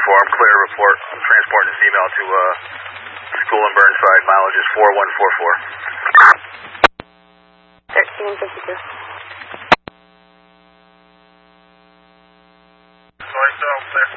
I'm clear to report. I'm transporting this email to school in Burnside. Mileage is 4144. 1352. Myself, clear.